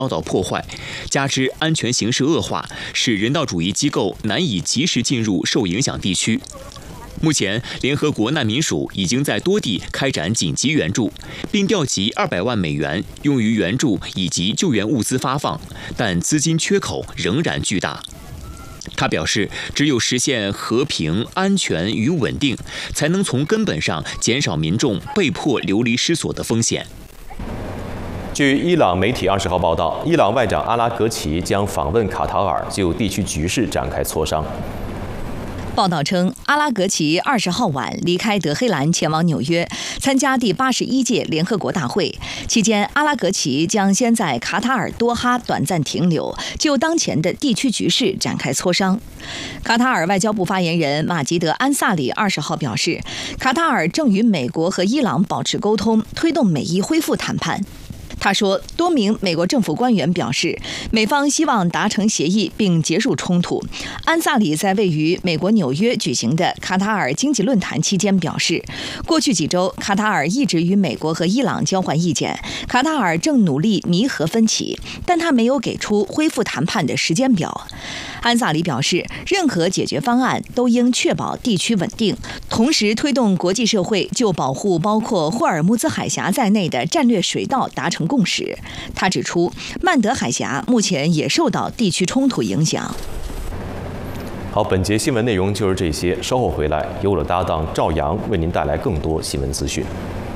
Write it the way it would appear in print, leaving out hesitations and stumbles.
遭到破坏，加之安全形势恶化，使人道主义机构难以及时进入受影响地区。目前，联合国难民署已经在多地开展紧急援助，并调集200万美元用于援助以及救援物资发放，但资金缺口仍然巨大。他表示，只有实现和平、安全与稳定，才能从根本上减少民众被迫流离失所的风险。 据伊朗媒体20号报道，伊朗外长阿拉格齐将访问卡塔尔，就地区局势展开磋商。 报道称，阿拉格齐20号晚离开德黑兰，前往纽约参加第81届联合国大会。期间，阿拉格齐将先在卡塔尔多哈短暂停留，就当前的地区局势展开磋商。卡塔尔外交部发言人马吉德·安萨里20号表示，卡塔尔正与美国和伊朗保持沟通，推动美伊恢复谈判。他说，多名美国政府官员表示，美方希望达成协议并结束冲突。安萨里在位于美国纽约举行的卡塔尔经济论坛期间表示，过去几周，卡塔尔一直与美国和伊朗交换意见，卡塔尔正努力弥合分歧，但他没有给出恢复谈判的时间表。安萨里表示，任何解决方案都应确保地区稳定，同时推动国际社会就保护包括霍尔木兹海峡在内的战略水道达成共识。他指出，曼德海峡目前也受到地区冲突影响。 好，本节新闻内容就是这些，稍后回来由我的搭档赵阳为您带来更多新闻资讯。